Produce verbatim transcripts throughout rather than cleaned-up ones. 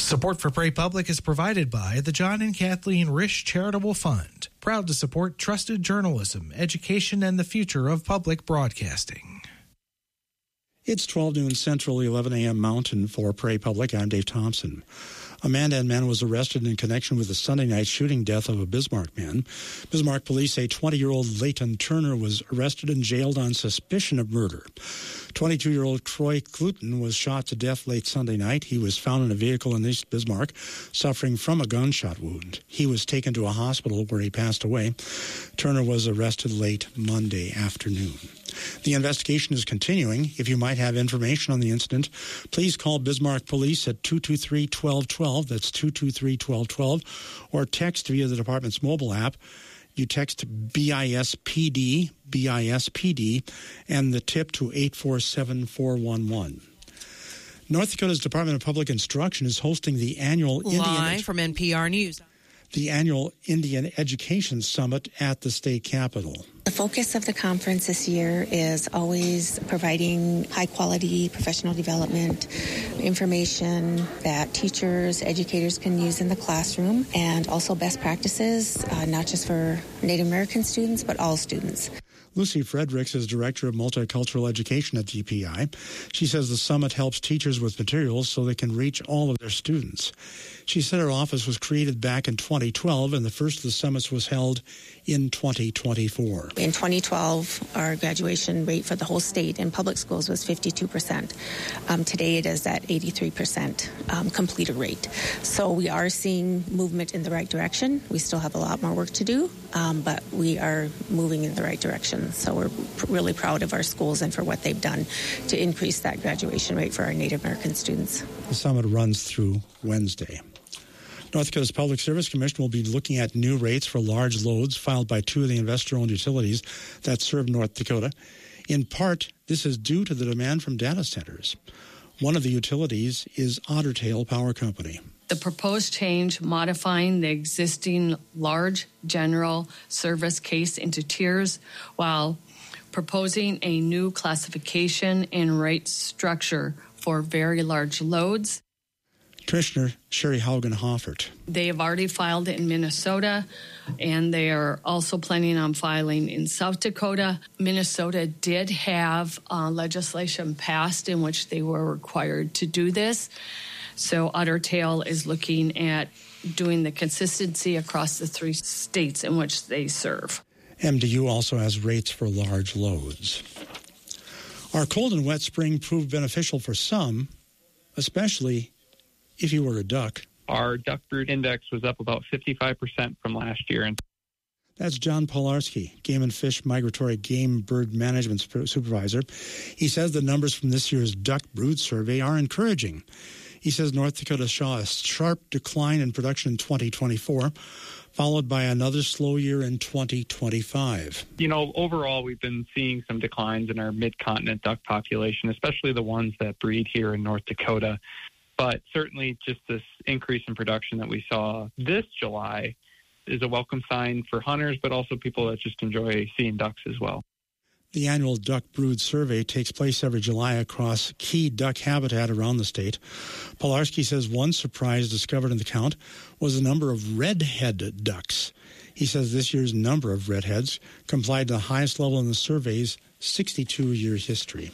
Support for Pray Public is provided by the John and Kathleen Risch Charitable Fund, proud to support trusted journalism, education, and the future of public broadcasting. It's twelve noon Central, eleven a.m. Mountain for Pray Public. I'm Dave Thompson. A Mandan man was arrested in connection with the Sunday night shooting death of a Bismarck man. Bismarck police say twenty-year-old Leighton Turner was arrested and jailed on suspicion of murder. twenty-two-year-old Troy Cluton was shot to death late Sunday night. He was found in a vehicle in East Bismarck, suffering from a gunshot wound. He was taken to a hospital where he passed away. Turner was arrested late Monday afternoon. The investigation is continuing. If you might have information on the incident, please call Bismarck Police at two two three, one two one two. That's two two three, one two one two. Or text via the department's mobile app. You text B I S P D, B I S P D, and the tip to eight four seven, four one one. North Dakota's Department of Public Instruction is hosting the annual Live Indian... from N P R News. The annual Indian Education Summit at the state capitol. The focus of the conference this year is always providing high-quality professional development information that teachers, educators can use in the classroom, and also best practices, uh, not just for Native American students, but all students. Lucy Fredericks is Director of Multicultural Education at D P I. She says the summit helps teachers with materials so they can reach all of their students. She said her office was created back in twenty twelve, and the first of the summits was held in twenty twenty-four. In twenty twelve, our graduation rate for the whole state in public schools was fifty-two percent. Um, today it is at eighty-three percent um, completed rate. So we are seeing movement in the right direction. We still have a lot more work to do, um, but we are moving in the right direction. So we're pr- really proud of our schools and for what they've done to increase that graduation rate for our Native American students. The summit runs through Wednesday. North Dakota's Public Service Commission will be looking at new rates for large loads filed by two of the investor-owned utilities that serve North Dakota. In part, this is due to the demand from data centers. One of the utilities is Otter Tail Power Company. The proposed change modifying the existing large general service case into tiers while proposing a new classification and rate structure for very large loads. Commissioner Sherry Haugen-Hoffert. They have already filed it in Minnesota, and they are also planning on filing in South Dakota. Minnesota did have uh, legislation passed in which they were required to do this. So Otter Tail is looking at doing the consistency across the three states in which they serve. M D U also has rates for large loads. Our cold and wet spring proved beneficial for some, especially if you were a duck. Our duck brood index was up about fifty-five percent from last year. And That's John Polarski, Game and Fish Migratory Game Bird Management Supervisor. He says the numbers from this year's duck brood survey are encouraging. He says North Dakota saw a sharp decline in production in twenty twenty-four, followed by another slow year in twenty twenty-five. You know, overall, we've been seeing some declines in our mid-continent duck population, especially the ones that breed here in North Dakota. But certainly just this increase in production that we saw this July is a welcome sign for hunters, but also people that just enjoy seeing ducks as well. The annual duck brood survey takes place every July across key duck habitat around the state. Polarski says one surprise discovered in the count was the number of redhead ducks. He says this year's number of redheads complied to the highest level in the survey's sixty-two-year history.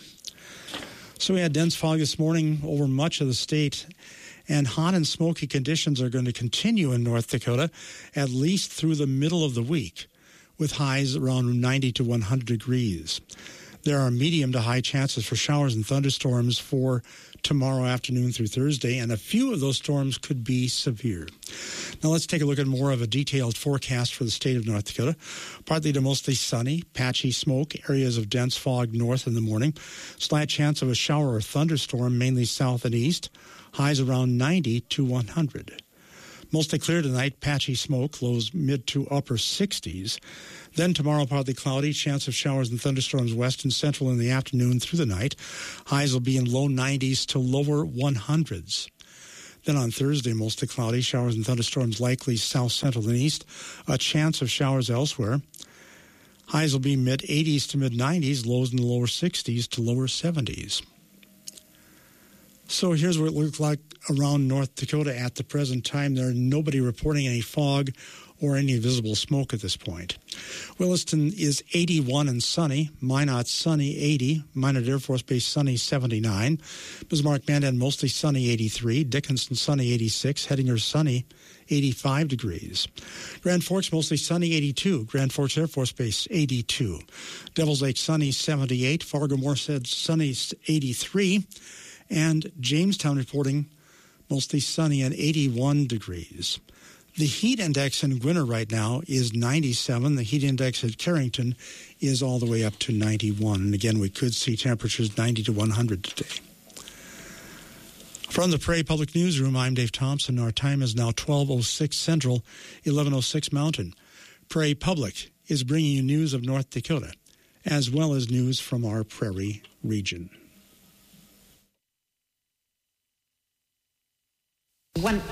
So we had dense fog this morning over much of the state, and hot and smoky conditions are going to continue in North Dakota at least through the middle of the week, with highs around ninety to one hundred degrees. There are medium to high chances for showers and thunderstorms for tomorrow afternoon through Thursday, and a few of those storms could be severe. Now let's take a look at more of a detailed forecast for the state of North Dakota. Partly to mostly sunny, patchy smoke, areas of dense fog north in the morning. Slight chance of a shower or thunderstorm, mainly south and east. Highs around ninety to one hundred. Mostly clear tonight, patchy smoke, lows mid to upper sixties. Then tomorrow, partly cloudy, chance of showers and thunderstorms west and central in the afternoon through the night. Highs will be in low nineties to lower hundreds. Then on Thursday, mostly cloudy, showers and thunderstorms likely south, central, and east. A chance of showers elsewhere. Highs will be mid-eighties to mid-nineties, lows in the lower sixties to lower seventies. So here's what it looks like around North Dakota at the present time. There's nobody reporting any fog or any visible smoke at this point. Williston is eighty-one and sunny. Minot sunny, eighty. Minot Air Force Base sunny, seventy-nine. Bismarck Mandan mostly sunny, eighty-three. Dickinson sunny, eighty-six. Hettinger sunny, eighty-five degrees. Grand Forks mostly sunny, eighty-two. Grand Forks Air Force Base, eighty-two. Devils Lake sunny, seventy-eight. Fargo-Moorhead sunny, eighty-three. And Jamestown reporting mostly sunny and eighty-one degrees. The heat index in Gwinner right now is ninety-seven. The heat index at Carrington is all the way up to ninety-one. And again, we could see temperatures ninety to one hundred today. From the Prairie Public Newsroom, I'm Dave Thompson. Our time is now twelve oh six Central, eleven oh six Mountain. Prairie Public is bringing you news of North Dakota, as well as news from our Prairie region. One